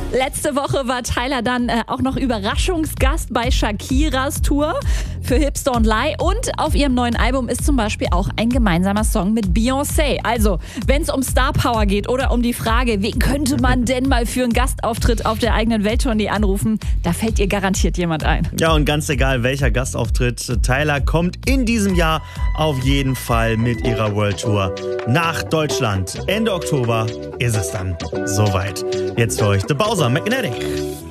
Letzte Woche war Tyler dann auch noch Überraschungsgast bei Shakiras Tour für Hips Don't Lie. Und auf ihrem neuen Album ist zum Beispiel auch ein gemeinsamer Song mit Beyoncé. Also, wenn es um Star Power geht oder um die Frage, wen könnte man denn mal für einen Gastauftritt auf der eigenen Welttournee anrufen, da fällt ihr garantiert jemand ein. Ja, und ganz egal welcher Gastauftritt, Tyler kommt in diesem Jahr auf jeden Fall mit ihrer World Tour nach Deutschland. Ende Oktober ist es dann soweit. Jetzt für euch The Bowser Magnetic.